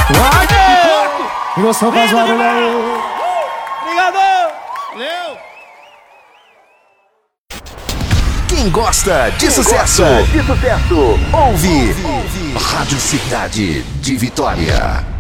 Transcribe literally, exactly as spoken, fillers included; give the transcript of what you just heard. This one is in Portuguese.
Grossão faz barulho aí. Obrigado! Valeu! Quem gosta de Quem sucesso, gosta de sucesso, ouve, ouve. Rádio Cidade de Vitória.